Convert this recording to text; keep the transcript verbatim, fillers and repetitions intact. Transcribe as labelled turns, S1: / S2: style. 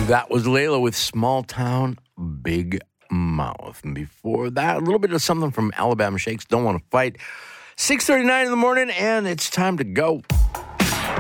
S1: That was Layla with Small Town, Big Mouth. And before that, a little bit of something from Alabama Shakes, Don't Want to Fight. six thirty-nine in the morning, and it's time to go.